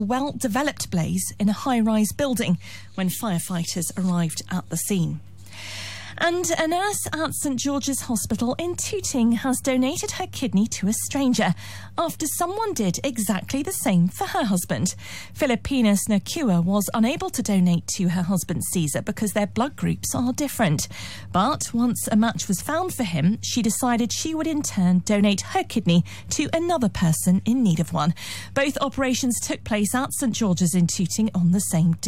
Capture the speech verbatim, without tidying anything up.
well-developed blaze in a high-rise building when firefighters arrived at the scene. And a nurse at St George's Hospital in Tooting has donated her kidney to a stranger after someone did exactly the same for her husband. Filipina Nakua was unable to donate to her husband Caesar because their blood groups are different. But once a match was found for him, she decided she would in turn donate her kidney to another person in need of one. Both operations took place at St George's in Tooting on the same day.